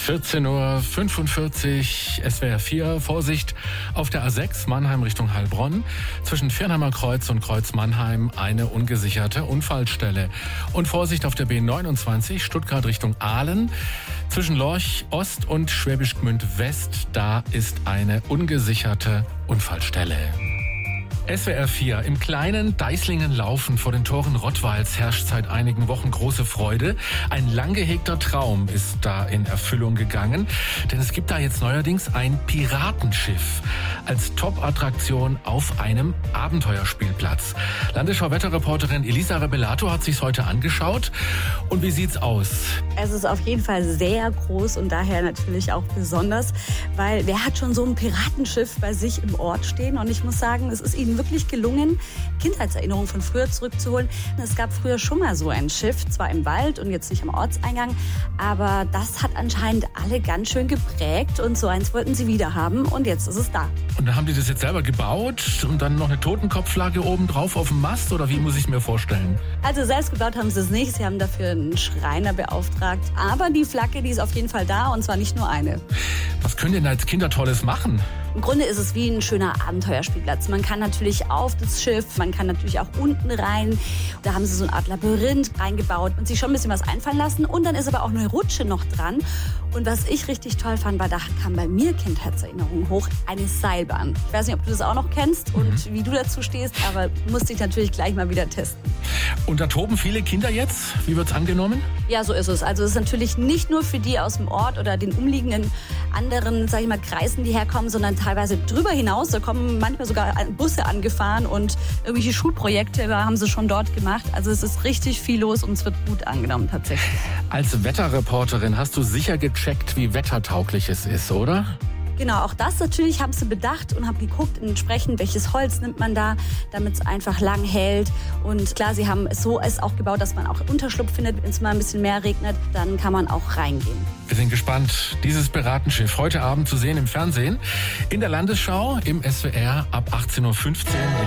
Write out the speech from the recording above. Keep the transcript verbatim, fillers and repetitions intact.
vierzehn Uhr fünfundvierzig, S W R vier. Vorsicht auf der A sechs Mannheim Richtung Heilbronn. Zwischen Viernheimer Kreuz und Kreuz Mannheim eine ungesicherte Unfallstelle. Und Vorsicht auf der B neunundzwanzig Stuttgart Richtung Aalen. Zwischen Lorch Ost und Schwäbisch Gmünd West, da ist eine ungesicherte Unfallstelle. S W R vier. Im kleinen Deislingen-Laufen vor den Toren Rottweils herrscht seit einigen Wochen große Freude. Ein lang gehegter Traum ist da in Erfüllung gegangen, denn es gibt da jetzt neuerdings ein Piratenschiff als Top-Attraktion auf einem Abenteuerspielplatz. Landesschau-Wetterreporterin Elisa Rebellato hat sich's heute angeschaut. Und wie sieht's aus? Es ist auf jeden Fall sehr groß und daher natürlich auch besonders, weil wer hat schon so ein Piratenschiff bei sich im Ort stehen? Und ich muss sagen, es ist ihnen wirklich gelungen, Kindheitserinnerungen von früher zurückzuholen. Es gab früher schon mal so ein Schiff, zwar im Wald und jetzt nicht am Ortseingang, aber das hat anscheinend alle ganz schön geprägt und so eins wollten sie wieder haben und jetzt ist es da. Und dann haben die das jetzt selber gebaut und dann noch eine Totenkopfflagge oben drauf auf dem Mast oder wie muss ich es mir vorstellen? Also selbst gebaut haben sie es nicht, sie haben dafür einen Schreiner beauftragt, aber die Flagge, die ist auf jeden Fall da und zwar nicht nur eine. Was können denn als Kinder Tolles machen? Im Grunde ist es wie ein schöner Abenteuerspielplatz. Man kann natürlich auf das Schiff, man kann natürlich auch unten rein. Da haben sie so eine Art Labyrinth reingebaut und sich schon ein bisschen was einfallen lassen. Und dann ist aber auch eine Rutsche noch dran. Und was ich richtig toll fand, war, da kam bei mir Kindheitserinnerungen hoch, eine Seilbahn. Ich weiß nicht, ob du das auch noch kennst und mhm. wie du dazu stehst, aber musste ich natürlich gleich mal wieder testen. Und da toben viele Kinder jetzt? Wie wird's angenommen? Ja, so ist es. Also es ist natürlich nicht nur für die aus dem Ort oder den umliegenden anderen, sag ich mal, Kreisen, die herkommen, sondern teilweise drüber hinaus. Da kommen manchmal sogar Busse angefahren und irgendwelche Schulprojekte haben sie schon dort gemacht. Also es ist richtig viel los und es wird gut angenommen tatsächlich. Als Wetterreporterin hast du sicher gecheckt, wie wettertauglich es ist, oder? Genau, auch das natürlich haben sie bedacht und haben geguckt, entsprechend, welches Holz nimmt man da, damit es einfach lang hält. Und klar, sie haben es so es auch gebaut, dass man auch Unterschlupf findet, wenn es mal ein bisschen mehr regnet, dann kann man auch reingehen. Wir sind gespannt, dieses Piratenschiff heute Abend zu sehen im Fernsehen, in der Landesschau, im S W R ab achtzehn Uhr fünfzehn.